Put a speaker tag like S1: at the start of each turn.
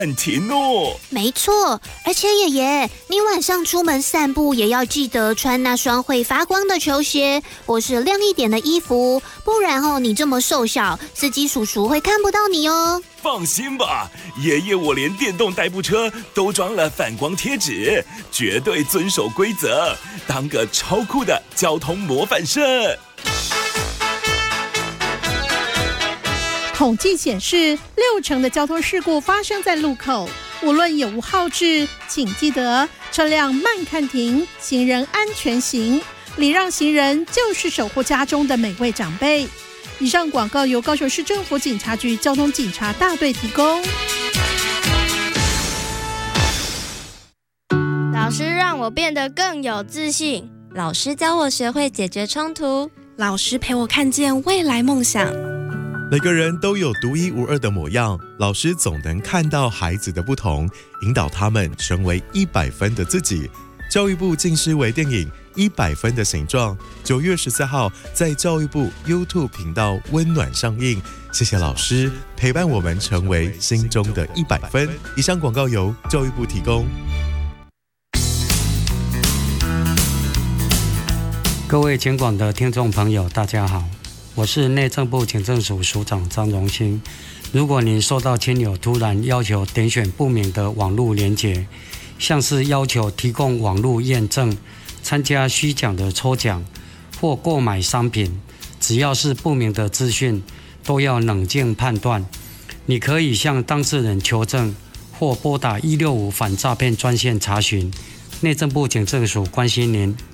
S1: 暂停哦。
S2: 没错，而且爷爷，你晚上出门散步也要记得穿那双会发光的球鞋，或是亮一点的衣服，不然你这么瘦小，司机叔叔会看不到你哦。
S1: 放心吧，爷爷我连电动代步车都装了反光贴纸，绝对遵守规则，当个超酷的交通模范生。
S3: 统计显示，60%的交通事故发生在路口。无论有无好志，请记得车辆慢看停，行人安全行，礼让行人就是守护家中的每位长辈。以上广告由高雄市政府警察局交通警察大队提供。
S4: 老师让我变得更有自信，
S5: 老师教我学会解决冲突，
S6: 老师陪我看见未来梦想。
S7: 每个人都有独一无二的模样，老师总能看到孩子的不同，引导他们成为100分的自己。教育部近视微电影100分的形状，9月14号在教育部 YouTube 频道温暖上映。谢谢老师陪伴我们成为心中的100分。以上广告由教育部提供。
S8: 各位警广的听众朋友，大家好，我是内政部警政署署长张荣兴。如果您收到亲友突然要求点选不明的网络连结，像是要求提供网络验证、参加虚假的抽奖或购买商品，只要是不明的资讯，都要冷静判断。你可以向当事人求证，或拨打165反诈骗专线查询。内政部警政署关心您。